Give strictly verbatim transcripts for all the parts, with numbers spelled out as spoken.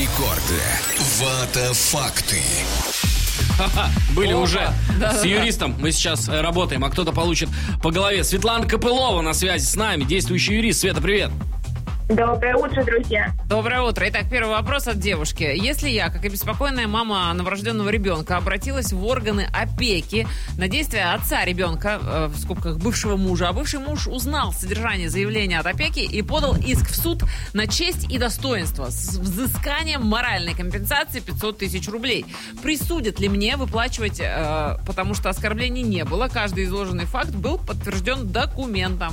Рекорды. Вата-факты. Были Опа. уже Да, с да, юристом. Мы сейчас э, работаем, а кто-то получит по голове. Светлана Копылова на связи с нами, действующий юрист. Света, привет. Доброе утро, друзья. Доброе утро. Итак, первый вопрос от девушки. Если я, как и беспокойная мама новорожденного ребенка, обратилась в органы опеки на действия отца ребенка, э, в скобках бывшего мужа, а бывший муж узнал содержание заявления от опеки и подал иск в суд на честь и достоинство с взысканием моральной компенсации пятьсот тысяч рублей. Присудят ли мне выплачивать, э, потому что оскорблений не было, каждый изложенный факт был подтвержден документом?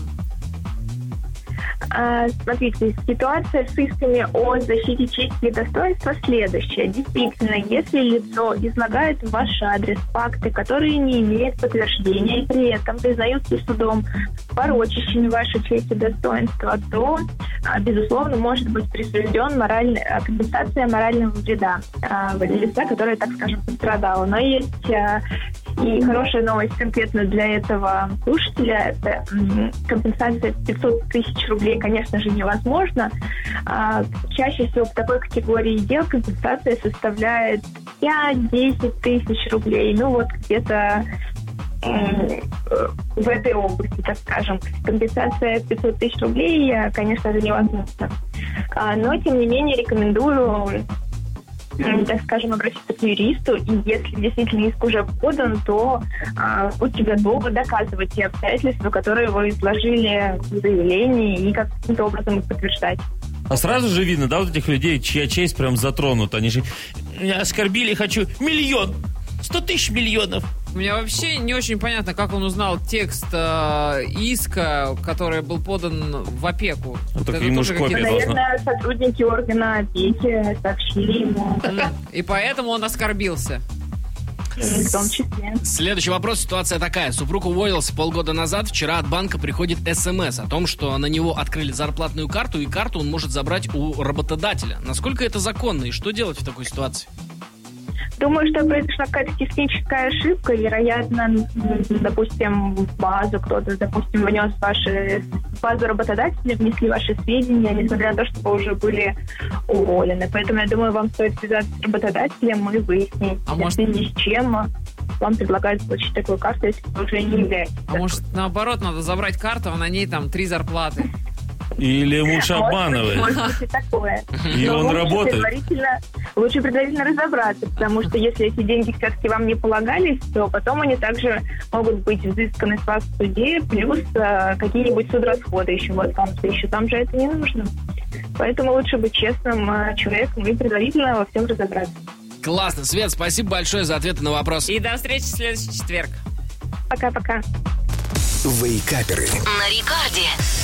А, смотрите, ситуация с исками о защите чести и достоинства следующая. Действительно, если лицо излагает в ваш адрес факты, которые не имеют подтверждения и при этом признаются судом порочащими вашу честь и достоинство, то, а, безусловно, может быть присужден мораль... компенсация морального вреда а, лица, которое, так скажем, пострадало. Но есть а, и хорошая новость конкретно для этого слушателя. Это м, компенсация пятьсот тысяч рублей, конечно же, невозможно. А, чаще всего в такой категории дел компенсация составляет пять-десять тысяч рублей. Ну вот где-то м, в этой области, так скажем. Компенсация пятьсот тысяч рублей, конечно же, невозможно. А, но, тем не менее, рекомендую, так скажем, обратиться к юристу, и если действительно иск уже подан, то а, будьте готовы доказывать те обстоятельства, которые вы изложили в заявлении, и каким-то образом их подтверждать. А сразу же видно, да, вот этих людей, чья честь прям затронута. Они же меня оскорбили, хочу миллион, сто тысяч миллионов. Мне вообще не очень понятно, как он узнал текст э, иска, который был подан в опеку. Ну, так Это ему тоже ж копия какие-то- должна. Наверное, сотрудники органа опеки сообщили ему, И поэтому он оскорбился. в том числе. Следующий вопрос. Ситуация такая. Супруг уволился полгода назад. Вчера от банка приходит смс о том, что на него открыли зарплатную карту, и карту он может забрать у работодателя. Насколько это законно и что делать в такой ситуации? Думаю, что произошла какая-то техническая ошибка. Вероятно, м, допустим, в базу кто-то, допустим, внес ваши в базу работодателя, внесли ваши сведения, несмотря на то, что вы уже были уволены. Поэтому, я думаю, вам стоит связаться с работодателем и выяснить, А в может- связи с чем вам предлагают получить такую карту, если вы уже не являетесь. А может, наоборот, надо забрать карту, а на ней там три зарплаты. Или муж Может быть, обманывает. Может быть и такое. И Но он лучше работает. предварительно, лучше предварительно разобраться, потому что если эти деньги все-таки вам не полагались, то потом они также могут быть взысканы с вас в суде, плюс э, какие-нибудь судрасходы еще в этом случае. Там же это не нужно. Поэтому лучше быть честным э, человеком и предварительно во всем разобраться. Классно. Свет, спасибо большое за ответы на вопрос. И до встречи в следующий четверг. Пока-пока. Вейкаперы. На рекорде.